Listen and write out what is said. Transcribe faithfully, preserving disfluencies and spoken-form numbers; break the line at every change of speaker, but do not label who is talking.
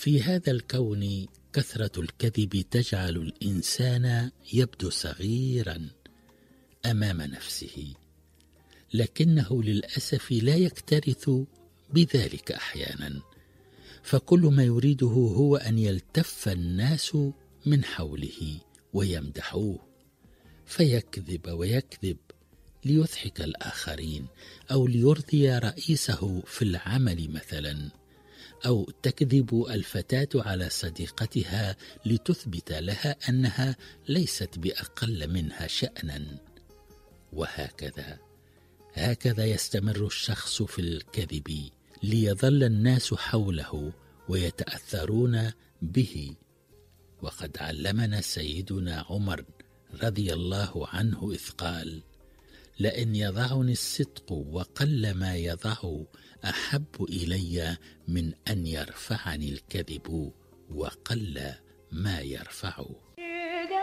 في هذا الكون كثرة الكذب تجعل الإنسان يبدو صغيرا أمام نفسه، لكنه للأسف لا يكترث بذلك أحيانا، فكل ما يريده هو أن يلتف الناس من حوله ويمدحوه، فيكذب ويكذب ليضحك الآخرين، أو ليرضي رئيسه في العمل مثلا، أو تكذب الفتاة على صديقتها لتثبت لها أنها ليست بأقل منها شأنا، وهكذا هكذا يستمر الشخص في الكذب ليظل الناس حوله ويتأثرون به. وقد علمنا سيدنا عمر رضي الله عنه إذ قال: لئن يضعني الصدق وقل ما يضع أحب إلي من أن يرفعني الكذب وقل ما يرفعه.